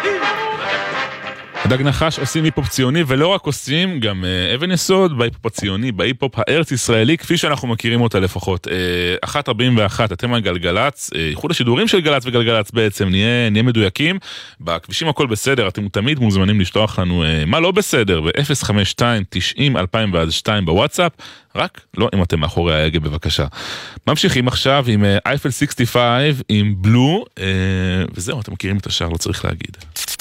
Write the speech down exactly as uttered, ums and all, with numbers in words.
דג נחש עושים היפ-הופ ציוני, ולא רק עושים, גם אבן יסוד בהיפ-הופ הציוני, בהיפ-הופ הארץ ישראלי, כפי שאנחנו מכירים אותה לפחות. אחת ארבעים ואחת, אתם על גלגלץ, איחוד השידורים של גלץ וגלגלץ בעצם, נהיה, נהיה מדויקים. בכבישים הכל בסדר, אתם תמיד מוזמנים לשלוח לנו מה לא בסדר, ב-אפס חמש שתיים תשעים אלפיים ושתיים בוואטסאפ, רק לא אם אתם מאחורי ההגה בבקשה. ממשיכים עכשיו עם אייפל שישים וחמש, עם בלו, וזהו, אתם מכירים את השאר, לא צריך להגיד.